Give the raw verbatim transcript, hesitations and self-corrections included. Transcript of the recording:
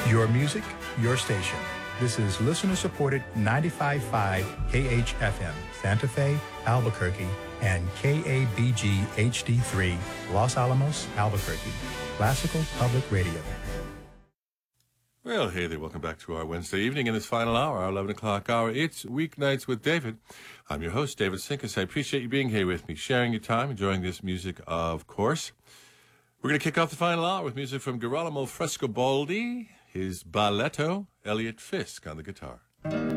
Your music, your station. This is listener-supported ninety-five point five K H F M, Santa Fe, Albuquerque, and K A B G H D three, Los Alamos, Albuquerque. Classical Public Radio. Well, hey there. Welcome back to our Wednesday evening in this final hour, our eleven o'clock hour. It's Weeknights with David. I'm your host, David Sinkus. I appreciate you being here with me, sharing your time, enjoying this music, of course. We're going to kick off the final hour with music from Girolamo Frescobaldi, his balletto, Elliot Fisk on the guitar.